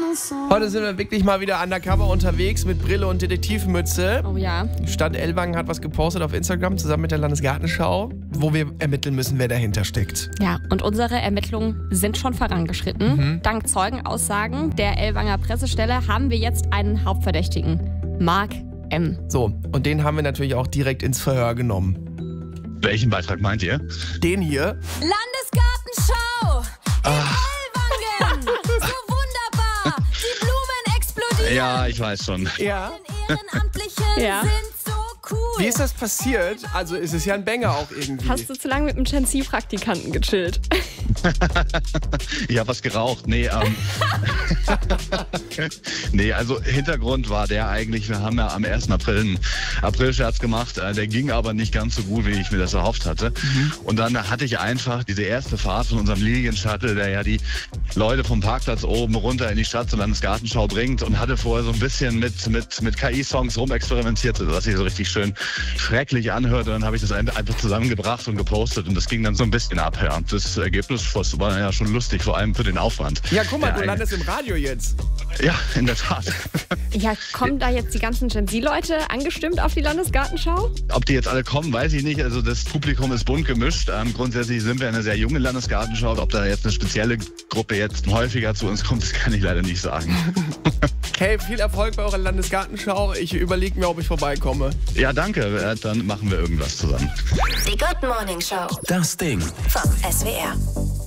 Heute sind wir wirklich mal wieder undercover unterwegs mit Brille und Detektivmütze. Oh ja. Die Stadt Ellwangen hat was gepostet auf Instagram zusammen mit der Landesgartenschau, wo wir ermitteln müssen, wer dahinter steckt. Ja, und unsere Ermittlungen sind schon vorangeschritten. Dank Zeugenaussagen der Ellwanger Pressestelle haben wir jetzt einen Hauptverdächtigen, Mark M. So, und den haben wir natürlich auch direkt ins Verhör genommen. Welchen Beitrag meint ihr? Den hier. Landesgartenschau in Ellwangen. So wunderbar. Die Blumen explodieren. Ja, ich weiß schon. Ja. Die Ehrenamtlichen Ja. sind so cool. Wie ist das passiert? Also es ist ja ein Banger auch irgendwie. Hast du zu lange mit dem Gen Z-Praktikanten gechillt? Ich habe was geraucht. Nee, also Hintergrund war der eigentlich, wir haben ja am 1. April einen April-Scherz gemacht, der ging aber nicht ganz so gut, wie ich mir das erhofft hatte. Und dann hatte ich einfach diese erste Fahrt von unserem Lilien-Shuttle, der ja die Leute vom Parkplatz oben runter in die Stadt zur Landesgartenschau bringt, und hatte vorher so ein bisschen mit KI-Songs rumexperimentiert, was sich so richtig schön schrecklich anhört. Und dann habe ich das einfach zusammengebracht und gepostet, und das ging dann so ein bisschen ab. Ja. Das Ergebnis war ja schon lustig, vor allem für den Aufwand. Ja, guck mal, du landest im Radio jetzt. Ja, in der Tat. Ja, kommen da jetzt die ganzen Gen Z-Leute angestimmt auf die Landesgartenschau? Ob die jetzt alle kommen, weiß ich nicht. Also das Publikum ist bunt gemischt. Grundsätzlich sind wir eine sehr junge Landesgartenschau. Ob da jetzt eine spezielle Gruppe jetzt häufiger zu uns kommt, das kann ich leider nicht sagen. Hey, viel Erfolg bei eurer Landesgartenschau. Ich überlege mir, ob ich vorbeikomme. Ja, danke. Dann machen wir irgendwas zusammen. Die Good Morning Show Das Ding. vom SWR.